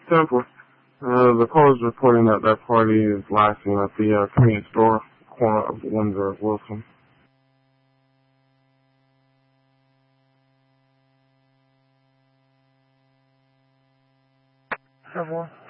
Temple. The call is reporting that that party is lasting at the convenience store corner of Windsor Wilson. Everyone.